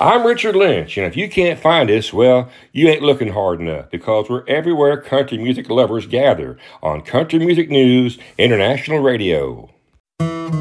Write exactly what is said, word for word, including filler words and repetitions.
I'm Richard Lynch, and if you can't find us, well, you ain't looking hard enough because we're everywhere country music lovers gather on Country Music News International Radio.